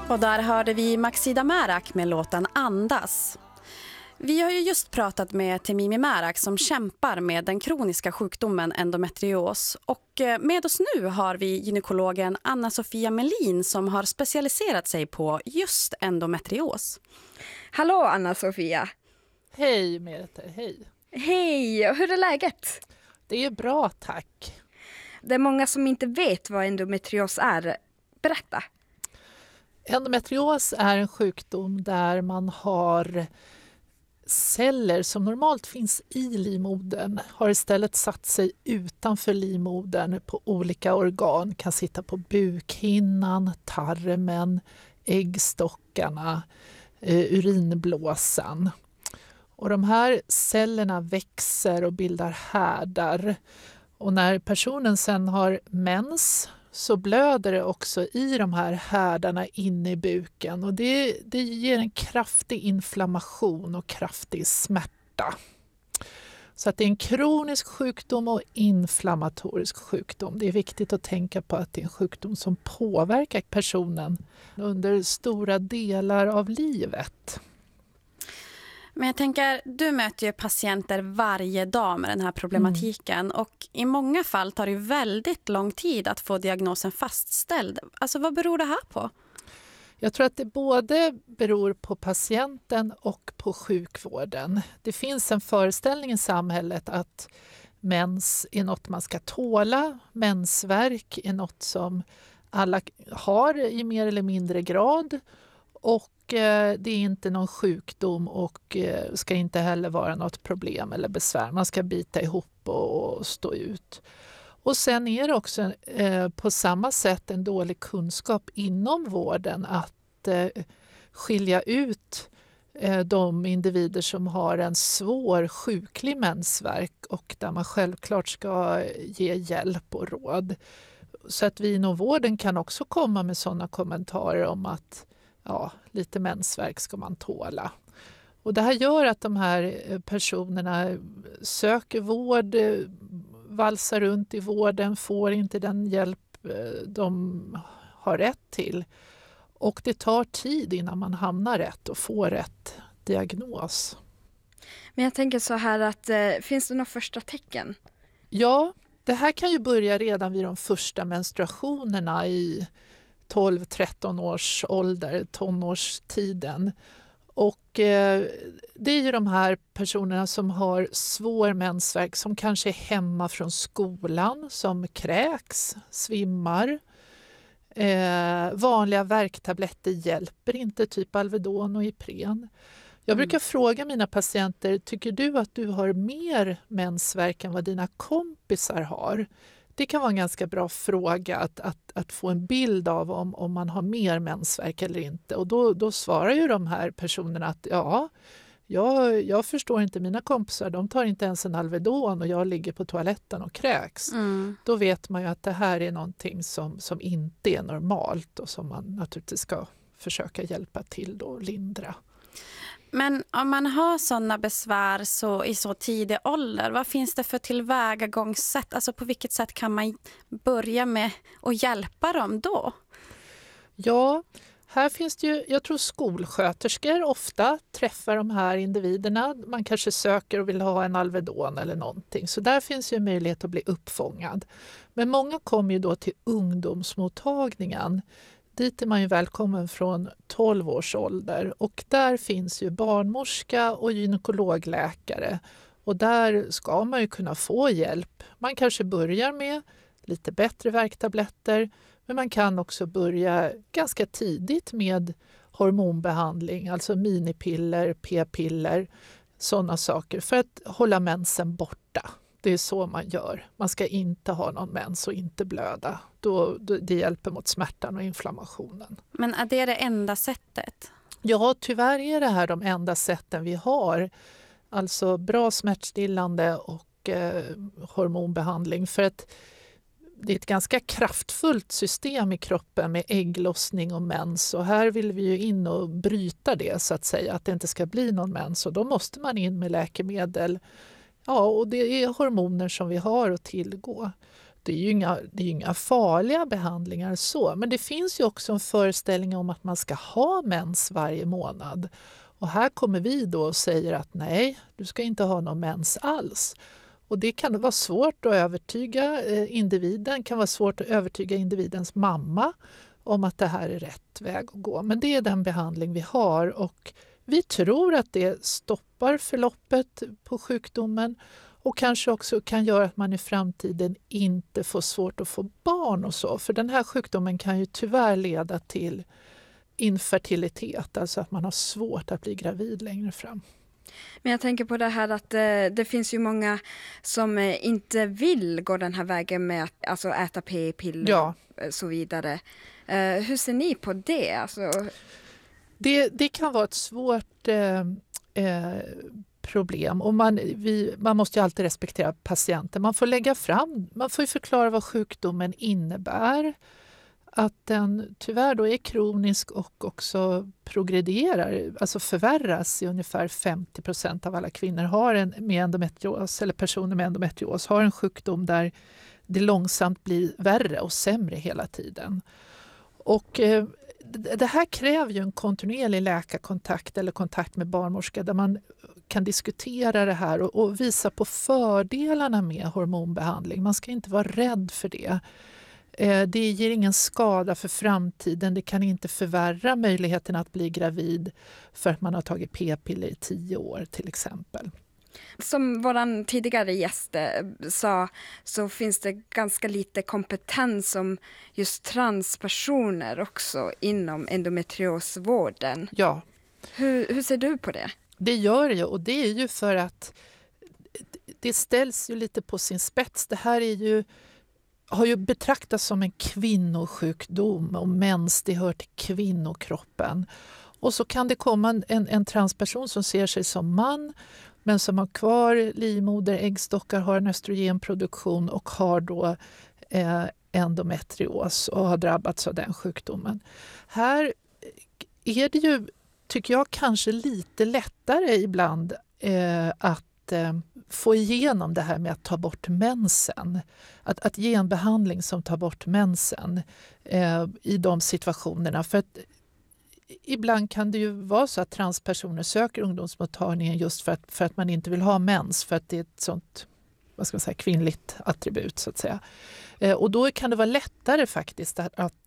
Och där hörde vi Maxida Märak med låten Andas. Vi har ju just pratat med Temimi Märak som kämpar med den kroniska sjukdomen endometrios. Och med oss nu har vi gynekologen Anna-Sofia Melin som har specialiserat sig på just endometrios. Hallå Anna-Sofia! Hej Merete, hej! Hej, hur är läget? Det är bra, tack. Det är många som inte vet vad endometrios är. Berätta! Endometrios är en sjukdom där man har celler som normalt finns i livmodern har istället satt sig utanför livmodern på olika organ. Kan sitta på bukhinnan, tarmen, äggstockarna, urinblåsan. Och de här cellerna växer och bildar härdar. Och när personen sen har mens så blöder det också i de här härdarna inne i buken. Och det ger en kraftig inflammation och kraftig smärta. Så att det är en kronisk sjukdom och inflammatorisk sjukdom. Det är viktigt att tänka på att det är en sjukdom som påverkar personen under stora delar av livet. Men jag tänker, du möter ju patienter varje dag med den här problematiken och i många fall tar det väldigt lång tid att få diagnosen fastställd. Alltså vad beror det här på? Jag tror att det både beror på patienten och på sjukvården. Det finns en föreställning i samhället att mens är något man ska tåla. Mensvärk är något som alla har i mer eller mindre grad. Och det är inte någon sjukdom och ska inte heller vara något problem eller besvär. Man ska bita ihop och stå ut. Och sen är det också på samma sätt en dålig kunskap inom vården att skilja ut de individer som har en svår sjuklig mensvärk och där man självklart ska ge hjälp och råd. Så att vi inom vården kan också komma med sådana kommentarer om att lite mensvärk ska man tåla. Och det här gör att de här personerna söker vård, valsar runt i vården, får inte den hjälp de har rätt till. Och det tar tid innan man hamnar rätt och får rätt diagnos. Men jag tänker så här att finns det några första tecken? Ja, det här kan ju börja redan vid de första menstruationerna i 12-13 års ålder, tonårstiden. Och det är ju de här personerna som har svår mensvärk som kanske är hemma från skolan, som kräks, svimmar. Vanliga värktabletter hjälper inte, typ Alvedon och Ipren. Jag brukar fråga mina patienter, tycker du att du har mer mensvärk än vad dina kompisar har? Det kan vara en ganska bra fråga att få en bild av om man har mer mensvärk eller inte. Och då svarar ju de här personerna att jag förstår inte mina kompisar. De tar inte ens en Alvedon och jag ligger på toaletten och kräks. Då vet man ju att det här är någonting som inte är normalt och som man naturligtvis ska försöka hjälpa till och lindra. Men om man har sådana besvär i så tidig ålder, vad finns det för tillvägagångssätt? Alltså på vilket sätt kan man börja med att hjälpa dem då? Ja, här finns det ju, jag tror skolsköterskor ofta träffar de här individerna. Man kanske söker och vill ha en Alvedon eller någonting. Så där finns ju en möjlighet att bli uppfångad. Men många kommer ju då till ungdomsmottagningen. Dit är man ju välkommen från 12 års ålder och där finns ju barnmorska och gynekologläkare och där ska man ju kunna få hjälp. Man kanske börjar med lite bättre värktabletter men man kan också börja ganska tidigt med hormonbehandling, alltså minipiller, p-piller, sådana saker för att hålla mensen borta. Det är så man gör. Man ska inte ha någon mens och inte blöda. Det hjälper mot smärtan och inflammationen. Men är det enda sättet? Ja, tyvärr är det här de enda sätten vi har. Alltså bra smärtstillande och hormonbehandling. För att det är ett ganska kraftfullt system i kroppen med ägglossning och mens. Och här vill vi ju in och bryta det så att säga. Att det inte ska bli någon mens. Och då måste man in med läkemedel. Ja, och det är hormoner som vi har att tillgå. det är ju inga farliga behandlingar så. Men det finns ju också en föreställning om att man ska ha mens varje månad. Och här kommer vi då och säger att nej, du ska inte ha någon mens alls. Och det kan vara svårt att övertyga individen, kan vara svårt att övertyga individens mamma om att det här är rätt väg att gå. Men det är den behandling vi har och vi tror att det stoppar förloppet på sjukdomen och kanske också kan göra att man i framtiden inte får svårt att få barn och så. För den här sjukdomen kan ju tyvärr leda till infertilitet, alltså att man har svårt att bli gravid längre fram. Men jag tänker på det här att det finns ju många som inte vill gå den här vägen med att alltså, äta p-piller och så vidare. Hur ser ni på det? Alltså... Det kan vara ett svårt problem och man måste ju alltid respektera patienten. Man får förklara vad sjukdomen innebär. Att den tyvärr då är kronisk och också progrederar, alltså förvärras i ungefär 50% av alla kvinnor med endometrios eller personer med endometrios har en sjukdom där det långsamt blir värre och sämre hela tiden. Och det här kräver ju en kontinuerlig läkarkontakt eller kontakt med barnmorska där man kan diskutera det här och visa på fördelarna med hormonbehandling. Man ska inte vara rädd för det. Det ger ingen skada för framtiden. Det kan inte förvärra möjligheten att bli gravid för att man har tagit p-piller i 10 år till exempel. Som vår tidigare gäst sa så finns det ganska lite kompetens om just transpersoner också inom endometriosvården. Ja. Hur ser du på det? Det gör det och det är ju för att det ställs ju lite på sin spets. Det här har ju betraktats som en kvinnosjukdom och mens, det hör till kvinnokroppen. Och så kan det komma en transperson som ser sig som man men som har kvar livmoder, äggstockar, har en östrogenproduktion och har då endometrios och har drabbats av den sjukdomen. Här är det ju, tycker jag, kanske lite lättare ibland att få igenom det här med att ta bort mensen. Att ge en behandling som tar bort mensen i de situationerna. För att ibland kan det ju vara så att transpersoner söker ungdomsmottagningen just för att man inte vill ha mens. För att det är ett sånt, vad ska man säga, kvinnligt attribut så att säga. Och då kan det vara lättare faktiskt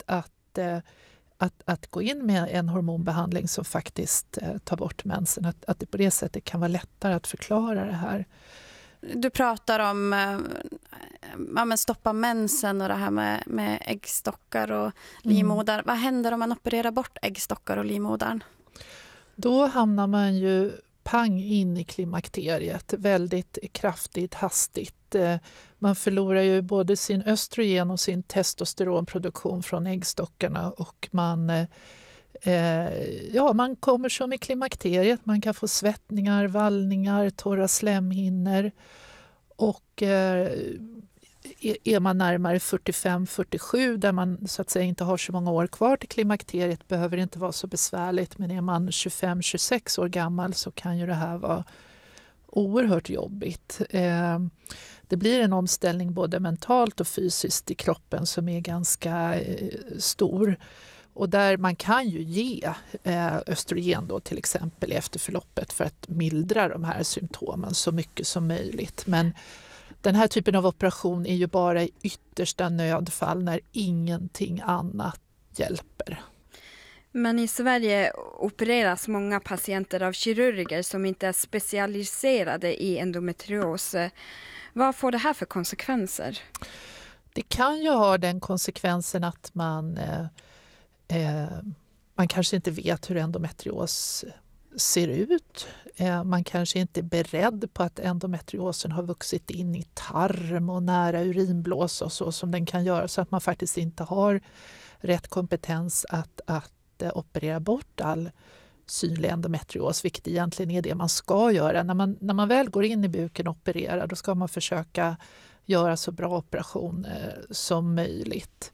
att gå in med en hormonbehandling som faktiskt tar bort mensen. Att det på det sättet kan vara lättare att förklara det här. Du pratar om stoppa mensen och det här med äggstockar och livmodar. Vad händer om man opererar bort äggstockar och livmodaren? Då hamnar man ju pang in i klimakteriet väldigt kraftigt, hastigt. Man förlorar ju både sin östrogen och sin testosteronproduktion från äggstockarna och man kommer som i klimakteriet. Man kan få svettningar, vallningar, torra slemhinnor och är man närmare 45-47 där man så att säga inte har så många år kvar till klimakteriet behöver det inte vara så besvärligt, men är man 25-26 år gammal så kan ju det här vara oerhört jobbigt. Det blir en omställning både mentalt och fysiskt i kroppen som är ganska stor. Och där man kan ju ge östrogen då till exempel efter förloppet för att mildra de här symptomen så mycket som möjligt. Men den här typen av operation är ju bara i yttersta nödfall när ingenting annat hjälper. Men i Sverige opereras många patienter av kirurger som inte är specialiserade i endometrios. Vad får det här för konsekvenser? Det kan ju ha den konsekvensen att man kanske inte vet hur endometrios ser ut. Man kanske inte är beredd på att endometriosen har vuxit in i tarm och nära urinblås och så som den kan göra, så att man faktiskt inte har rätt kompetens att operera bort all synlig endometrios, vilket egentligen är det man ska göra. När man väl går in i buken och opererar, då ska man försöka göra så bra operation som möjligt.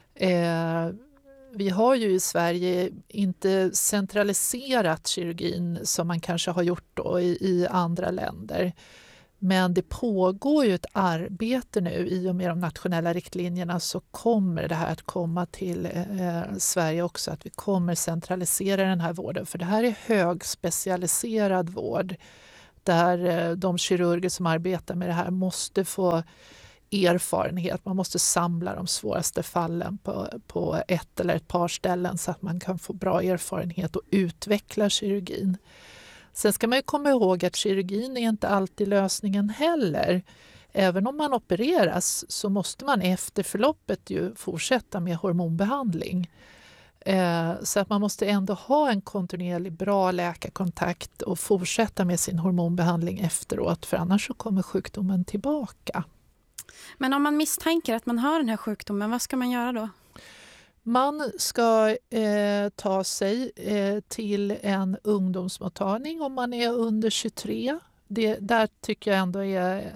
Vi har ju i Sverige inte centraliserat kirurgin som man kanske har gjort då i andra länder. Men det pågår ju ett arbete nu i och med de nationella riktlinjerna, så kommer det här att komma till Sverige också, att vi kommer centralisera den här vården. För det här är högspecialiserad vård där de kirurger som arbetar med det här måste få erfarenhet. Man måste samla de svåraste fallen på ett eller ett par ställen så att man kan få bra erfarenhet och utveckla kirurgin. Sen ska man ju komma ihåg att kirurgin är inte alltid lösningen heller. Även om man opereras så måste man efter förloppet ju fortsätta med hormonbehandling. Så att man måste ändå ha en kontinuerlig bra läkarkontakt och fortsätta med sin hormonbehandling efteråt, för annars så kommer sjukdomen tillbaka. Men om man misstänker att man har den här sjukdomen, vad ska man göra då? Man ska ta sig till en ungdomsmottagning om man är under 23. Där tycker jag ändå är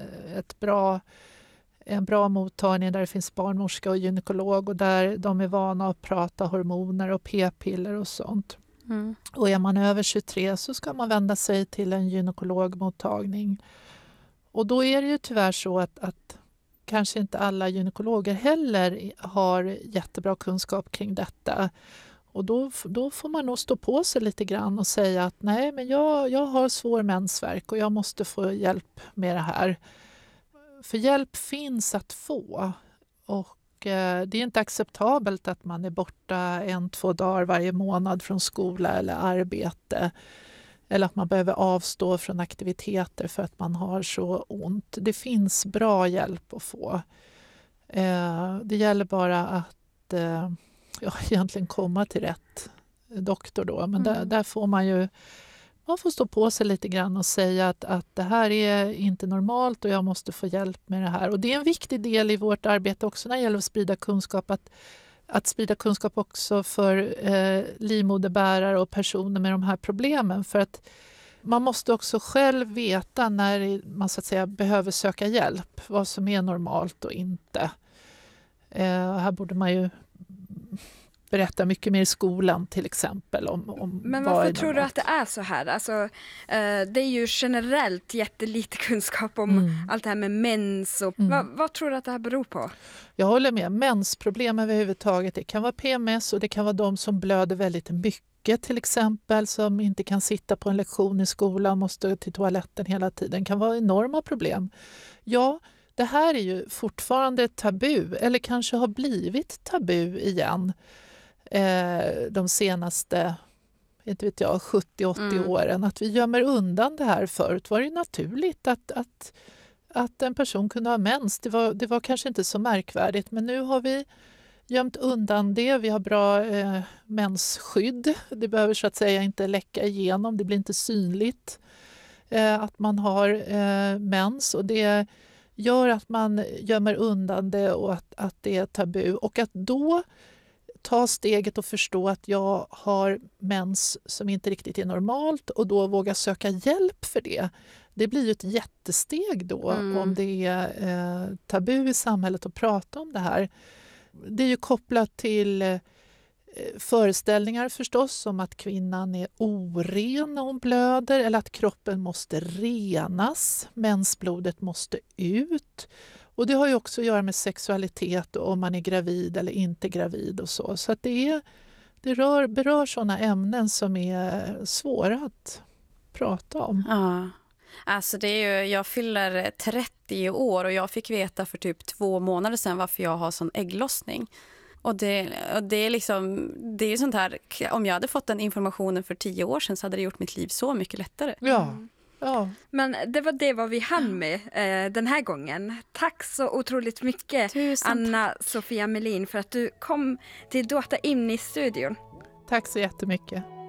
en bra mottagning där det finns barnmorska och gynekolog och där de är vana att prata hormoner och p-piller och sånt. Mm. Och är man över 23 så ska man vända sig till en gynekologmottagning. Och då är det ju tyvärr så att kanske inte alla gynekologer heller har jättebra kunskap kring detta. Och då får man nog stå på sig lite grann och säga att nej, men jag har svår mensvärk och jag måste få hjälp med det här. För hjälp finns att få. Och det är inte acceptabelt att man är borta 1-2 dagar varje månad från skola eller arbete. Eller att man behöver avstå från aktiviteter för att man har så ont. Det finns bra hjälp att få. Det gäller bara att egentligen komma till rätt doktor då. Men där får man får stå på sig lite grann och säga att det här är inte normalt och jag måste få hjälp med det här. Och det är en viktig del i vårt arbete också när det gäller att sprida kunskap. Att sprida kunskap också för livmoderbärare och personer med de här problemen. För att man måste också själv veta när man så att säga behöver söka hjälp. Vad som är normalt och inte. Här borde man ju berätta mycket mer i skolan till exempel om men varför tror du att det är så här? Alltså, det är ju generellt jättelite kunskap om allt det här med mens. Och, vad tror du att det här beror på? Jag håller med. Mensproblem överhuvudtaget. Det kan vara PMS och det kan vara de som blöder väldigt mycket till exempel. Som inte kan sitta på en lektion i skolan, måste till toaletten hela tiden. Det kan vara enorma problem. Ja, det här är ju fortfarande tabu eller kanske har blivit tabu igen. De senaste 70-80 åren, att vi gömmer undan det här. Förut var det naturligt att en person kunde ha mens. Det var kanske inte så märkvärdigt, men nu har vi gömt undan det. Vi har bra mensskydd. Det behöver så att säga inte läcka igenom, det blir inte synligt att man har mens, och det gör att man gömmer undan det och att det är tabu. Och att då ta steget och förstå att jag har mens som inte riktigt är normalt och då våga söka hjälp för det. Det blir ju ett jättesteg då om det är tabu i samhället att prata om det här. Det är ju kopplat till föreställningar förstås om att kvinnan är oren när hon blöder eller att kroppen måste renas, mensblodet måste ut. Och det har ju också att göra med sexualitet och om man är gravid eller inte gravid och så. Så att det berör sådana ämnen som är svåra att prata om. Ja, alltså det är ju, jag fyller 30 år och jag fick veta för typ 2 månader sedan varför jag har sån ägglossning. Och det är liksom, det är sånt här, om jag hade fått den informationen för 10 år sedan så hade det gjort mitt liv så mycket lättare. Ja. Ja. Men det var vad vi hann med den här gången. Tack så otroligt mycket, Anna-Sofia Melin, för att du kom till Dåta in i studion. Tack så jättemycket.